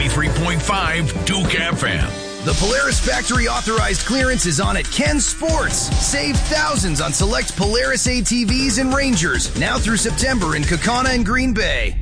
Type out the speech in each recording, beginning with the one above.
93.5 Duke FM. The Polaris factory authorized clearance is on at Ken Sports. Save thousands on select Polaris ATVs and Rangers now through September in Kaukauna and Green Bay.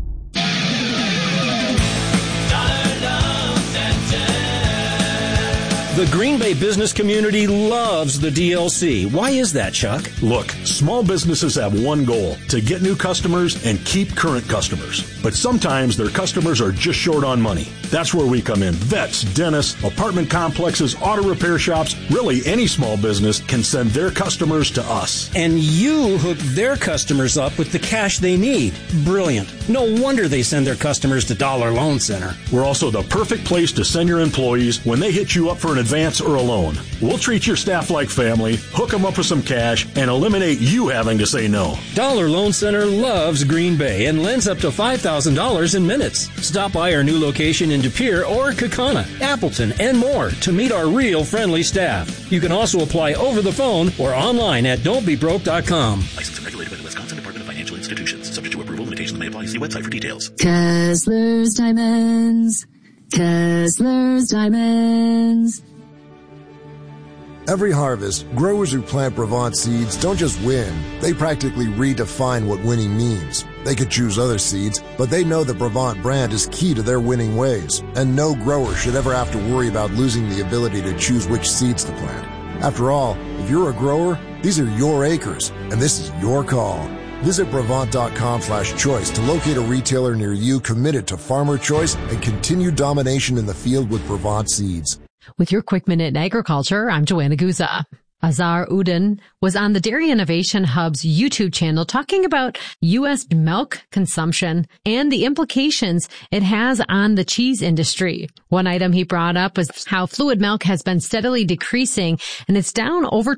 The Green Bay business community loves the DLC. Why is that, Chuck? Look, small businesses have one goal, to get new customers and keep current customers. But sometimes their customers are just short on money. That's where we come in. Vets, dentists, apartment complexes, auto repair shops, really any small business can send their customers to us. And you hook their customers up with the cash they need. Brilliant. No wonder they send their customers to Dollar Loan Center. We're also the perfect place to send your employees when they hit you up for an advance or a loan. We'll treat your staff like family, hook them up with some cash, and eliminate you having to say no. Dollar Loan Center loves Green Bay and lends up to $5,000 in minutes. Stop by our new location in De Pere or Kaukauna, Appleton, and more to meet our real friendly staff. You can also apply over the phone or online at don'tbebroke.com. Licensed and regulated by the Wisconsin Department of Financial Institutions. Subject to approval. Limitations may apply. See website for details. Kessler's Diamonds. Kessler's Diamonds. Every harvest, growers who plant Brevant seeds don't just win, they practically redefine what winning means. They could choose other seeds, but they know the Brevant brand is key to their winning ways, and no grower should ever have to worry about losing the ability to choose which seeds to plant. After all, if you're a grower, these are your acres, and this is your call. Visit Brevant.com/choice to locate a retailer near you committed to farmer choice and continued domination in the field with Brevant seeds. With your Quick Minute in Agriculture, I'm Joanna Guza. Azar Udin was on the Dairy Innovation Hub's YouTube channel talking about U.S. milk consumption and the implications it has on the cheese industry. One item he brought up was how fluid milk has been steadily decreasing, and it's down over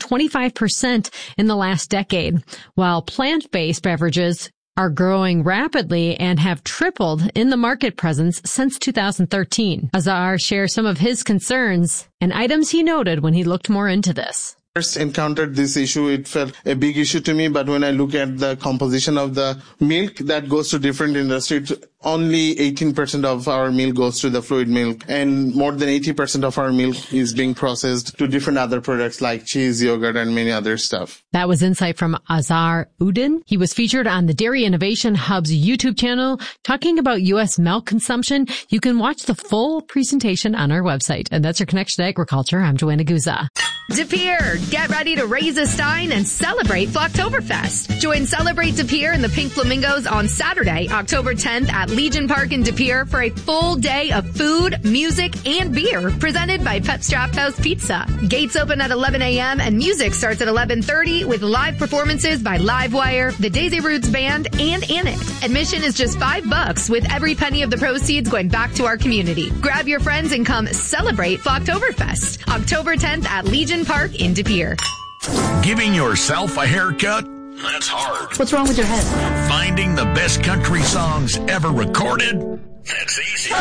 25% in the last decade, while plant-based beverages are growing rapidly and have tripled in the market presence since 2013. Azar shares some of his concerns and items he noted when he looked more into this. First encountered this issue, it felt a big issue to me, but when I look at the composition of the milk that goes to different industries, only 18% of our milk goes to the fluid milk, and more than 80% of our milk is being processed to different other products like cheese, yogurt, and many other stuff. That was insight from Azar Udin. He was featured on the Dairy Innovation Hub's YouTube channel talking about U.S. milk consumption. You can watch the full presentation on our website. And that's your Connection to Agriculture. I'm Joanna Guza. De Pere, get ready to raise a stein and celebrate Flocktoberfest. Join Celebrate De Pere and the Pink Flamingos on Saturday, October 10th at Legion Park in De Pere for a full day of food, music, and beer presented by Pep Strap House Pizza. Gates open at 11 a.m. and music starts at 11:30 with live performances by Livewire, the Daisy Roots Band, and Annette. Admission is just $5 with every penny of the proceeds going back to our community. Grab your friends and come celebrate Flocktoberfest, October 10th at Legion Park in De Pere. Giving yourself a haircut? That's hard. What's wrong with your head? Finding the best country songs ever recorded? That's easy.